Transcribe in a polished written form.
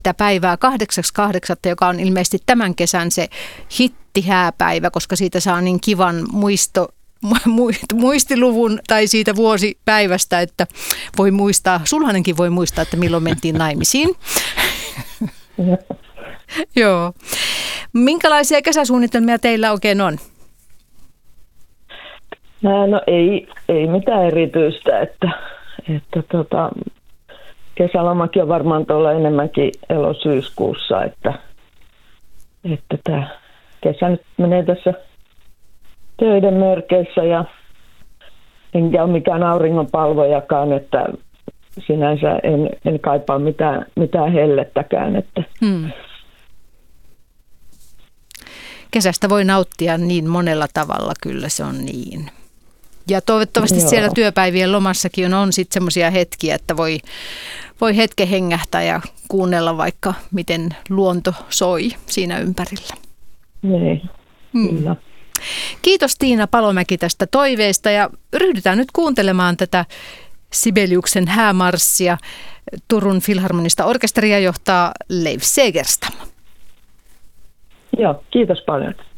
päivää 8.8., joka on ilmeisesti tämän kesän se hittihääpäivä, koska siitä saa niin kivan muistiluvun tai siitä vuosipäivästä, että voi muistaa, sulhanenkin voi muistaa, että milloin mentiin naimisiin. Joo. Minkälaisia kesäsuunnitelmia teillä oikein on? No ei mitään erityistä, että kesälomakin on varmaan tuolla enemmänkin elosyyskuussa, että tämä kesä nyt menee tässä töiden merkeissä ja enkä ole mikään auringonpalvojakaan, että sinänsä en kaipaa mitään hellettäkään. Että. Kesästä voi nauttia niin monella tavalla, kyllä se on niin. Ja toivottavasti siellä työpäivien lomassakin on sitten semmoisia hetkiä, että voi hetken hengähtää ja kuunnella vaikka miten luonto soi siinä ympärillä. Niin, kyllä. Kiitos Tiina Palomäki tästä toiveesta ja ryhdytään nyt kuuntelemaan tätä Sibeliuksen häämarssia. Turun Filharmonista orkesteria johtaa Leif Segerstam. Joo, kiitos paljon.